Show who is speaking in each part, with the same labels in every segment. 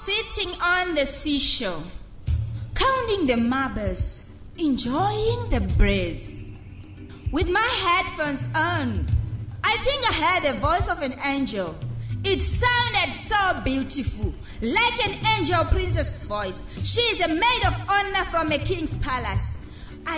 Speaker 1: sitting on the seashore, counting the marbles, enjoying the breeze. With my headphones on, I think I heard the voice of an angel. It sounded so beautiful, like an angel princess voice. She is a maid of honor from a king's palace. I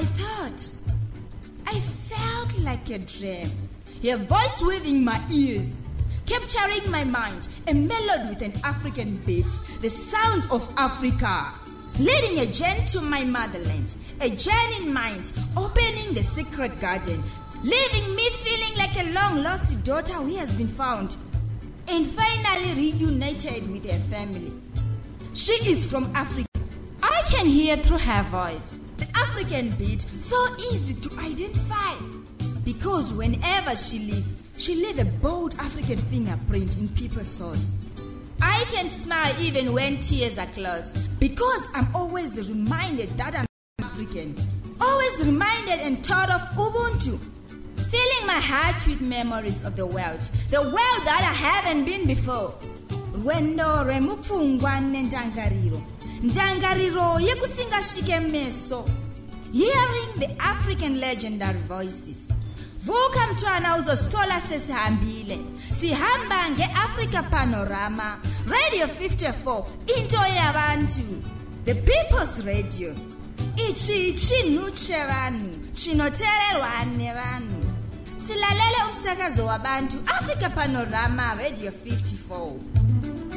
Speaker 1: felt like a dream. Her voice weaving my ears, capturing my mind, a melody with an African beat, the sounds of Africa, leading a journey to my motherland, a journey in mind, opening the secret garden, leaving me feeling like a long-lost daughter who has been found and finally reunited with her family. She is from Africa. I can hear through her voice the African beat, so easy to identify, because whenever she leaves a bold African fingerprint in people's souls. I can smile even when tears are close, because I'm always reminded that I'm African, always reminded and taught of Ubuntu, filling my heart with memories of the world that I haven't been before. Rwendo remupfungwa nendangariro, ndangariro yekusingashike meso, hearing the African legendary voices. Vuka mtwana uzostola sesihambile, sihamba nge-Africa Panorama, Radio 54, into yabantu, the People's Radio. Ichi chinuche vanu, chinotererwane vanu. Silalele umsakazo wabantu, Africa Panorama, Radio 54.